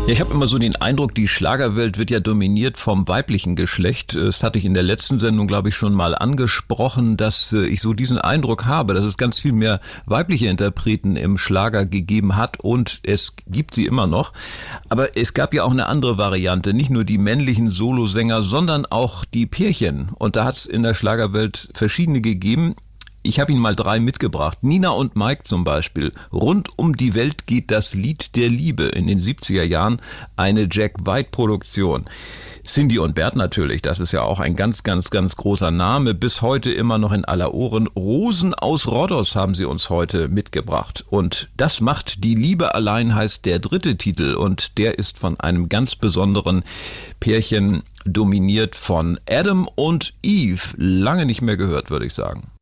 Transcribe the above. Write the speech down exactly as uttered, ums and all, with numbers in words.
Ja, ich habe immer so den Eindruck, die Schlagerwelt wird ja dominiert vom weiblichen Geschlecht. Das hatte ich in der letzten Sendung, glaube ich, schon mal angesprochen, dass ich so diesen Eindruck habe, dass es ganz viel mehr weibliche Interpreten im Schlager gegeben hat und es gibt sie immer noch. Aber es gab ja auch eine andere Variante, nicht nur die männlichen Solosänger, sondern auch die Pärchen. Und da hat es in der Schlagerwelt verschiedene gegeben. Ich habe Ihnen mal drei mitgebracht. Nina und Mike zum Beispiel. Rund um die Welt geht das Lied der Liebe. In den siebziger Jahren eine Jack White-Produktion. Cindy und Bert natürlich, das ist ja auch ein ganz, ganz, ganz großer Name. Bis heute immer noch in aller Ohren. Rosen aus Rhodos haben sie uns heute mitgebracht. Und das macht Die Liebe allein heißt der dritte Titel. Und der ist von einem ganz besonderen Pärchen dominiert, von Adam und Eve. Lange nicht mehr gehört, würde ich sagen.